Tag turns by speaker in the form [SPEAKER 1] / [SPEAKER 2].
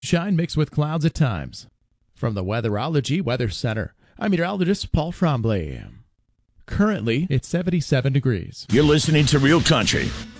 [SPEAKER 1] Shine mixed with clouds at times. From the Weatherology Weather Center, I'm meteorologist Paul Tremblay. Currently, it's 77 degrees.
[SPEAKER 2] You're listening to Real Country